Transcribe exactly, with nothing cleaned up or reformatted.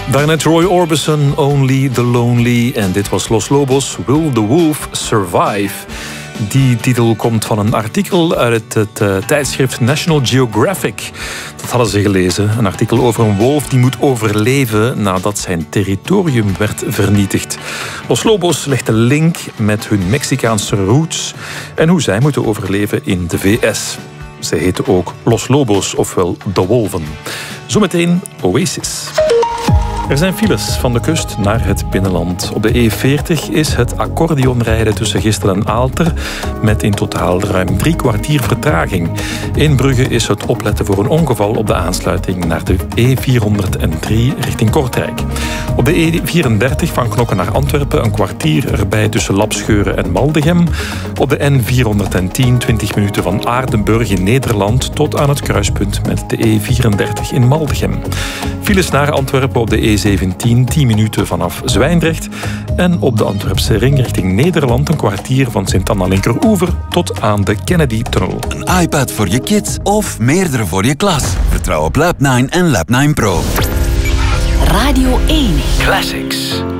Daarnet Roy Orbison, Only the Lonely. En dit was Los Lobos, Will the Wolf Survive? Die titel komt van een artikel uit het uh, tijdschrift National Geographic. Dat hadden ze gelezen. Een artikel over een wolf die moet overleven nadat zijn territorium werd vernietigd. Los Lobos legt de link met hun Mexicaanse roots en hoe zij moeten overleven in de V S. Ze heten ook Los Lobos, ofwel de wolven. Zometeen Oasis. Er zijn files van de kust naar het binnenland. Op de E veertig is het accordeonrijden tussen Gistel en Aalter met in totaal ruim drie kwartier vertraging. In Brugge is het opletten voor een ongeval op de aansluiting naar de E vierhonderddrie richting Kortrijk. Op de E vierendertig van Knokke naar Antwerpen een kwartier erbij tussen Lapscheuren en Maldegem. Op de N vierhonderdtien twintig minuten van Aardenburg in Nederland tot aan het kruispunt met de E vierendertig in Maldegem. Files naar Antwerpen op de E zeventien, tien minuten vanaf Zwijndrecht. En op de Antwerpse ring richting Nederland een kwartier van Sint-Anna-Linkeroever tot aan de Kennedy-tunnel. Een iPad voor je kids of meerdere voor je klas? Vertrouw op Lab nine en Lab nine Pro. Radio één. Classics.